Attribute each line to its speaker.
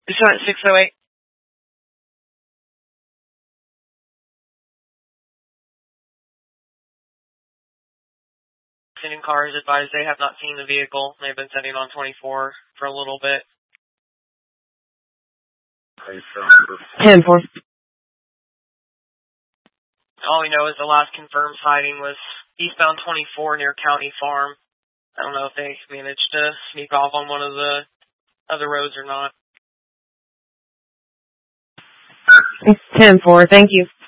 Speaker 1: Shot 608. Sending cars advised they have not seen the vehicle. They've been sitting on 24 for a little bit.
Speaker 2: 10-4.
Speaker 1: All we know is the last confirmed sighting was eastbound 24 near County Farm. I don't know if they managed to sneak off on one of the other roads or not.
Speaker 2: 10-4, thank you.